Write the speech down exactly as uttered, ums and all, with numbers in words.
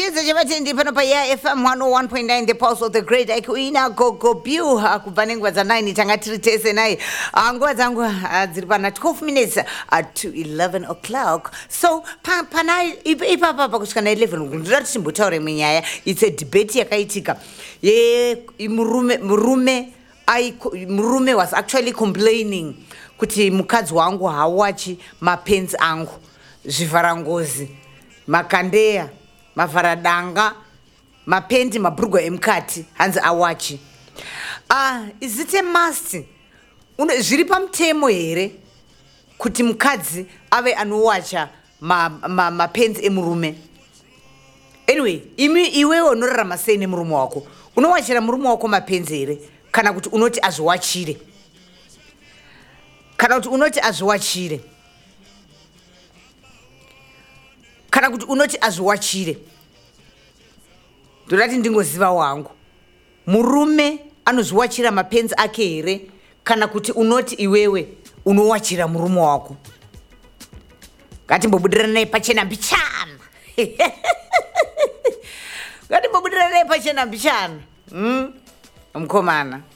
chiyedza chevatindi pano pa ya F M one oh one point nine, the pulse of the great ikuina gogo biuha kubva nenguva dza-nine tanga tiri tese naye. Nguva dzangu ah, dziri pana twelve minutes uh, to eleven o'clock. So pa- pana ipapa pakusvika na-eleven ndoda tichimbotaure munyaya. It's a debate yakaitika ye murume murume ai murume was actually complaining kuti mukadzi wangu hawachi mapenzi angu, zvivharangozi, makandeya, mavharadanga, mapendi, mabhurugwa emukati hanzi awachi. Ah, is it a must? Zviri pamutemo here kuti mukadzi ave anowacha mapenzi ma, ma emurume? Anyway, imi iwewe unorarama sei nemurume wako? Unowachira murume wako mapenzi here kana kuti unoti azviwachire? Kana kuti unoti azviwachire? Kana kuti unoti azviwachire? Ndodati ndingoziva wangu. Murume anozviwachira mapenzi ake here kana kuti unoti iwewe unowachira murume wako? Ngatimbobudirana naye pachena mbichana. Ngatimbobudirana naye pachena mbichana. Hmm? Mukomana.